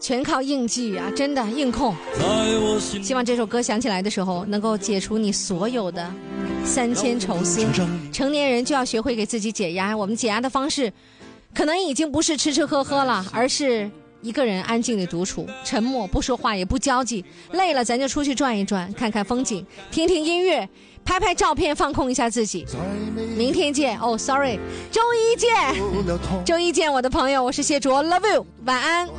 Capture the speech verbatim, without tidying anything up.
全靠硬记啊，真的硬控。希望这首歌响起来的时候，能够解除你所有的三千愁思。成年人就要学会给自己解压，我们解压的方式，可能已经不是吃吃喝喝了，而是一个人安静的独处，沉默，不说话也不交际，累了咱就出去转一转，看看风景，听听音乐，拍拍照片，放空一下自己。明天见哦 sorry 周一见，周一见我的朋友，我是谢卓 love you， 晚安。